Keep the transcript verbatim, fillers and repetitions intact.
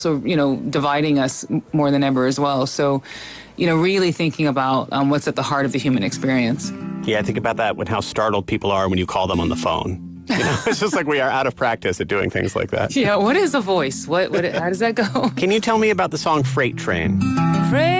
So, you know, dividing us more than ever as well. So, you know, really thinking about um, what's at the heart of the human experience. Yeah, I think about that when how startled people are when you call them on the phone. You know, it's just like we are out of practice at doing things like that. Yeah, what is a voice? What? what how does that go? Can you tell me about the song Freight Train? Freight